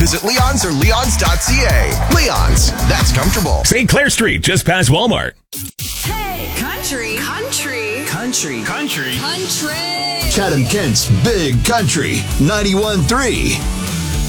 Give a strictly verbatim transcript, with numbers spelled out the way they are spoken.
Visit Leon's or leons dot c a. Leon's, that's comfortable. Saint Clair Street, just past Walmart. Hey, country, country, Country. Country. country. Chatham-Kent's Big Country, ninety-one point three.